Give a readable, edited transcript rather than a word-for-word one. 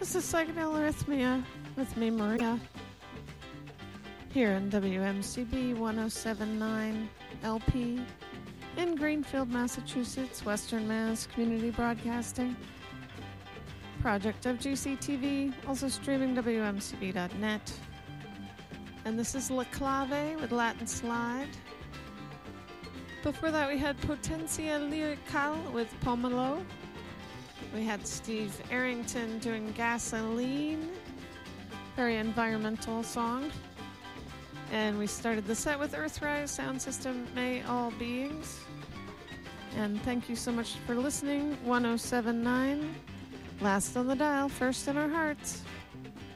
This is Psychedelic Arrhythmia with me, Maria, here in WMCB 1079 LP in Greenfield, Massachusetts, Western Mass Community Broadcasting. Project of GCTV, also streaming WMCB.net. And this is La Clave with Latin Slide. Before that, we had Potencia Lyrical with Pomelo. We had Steve Arrington doing Gasoline, very environmental song. And we started the set with Earthrise Sound System, May All Beings. And thank you so much for listening. 1079, last on the dial, first in our hearts.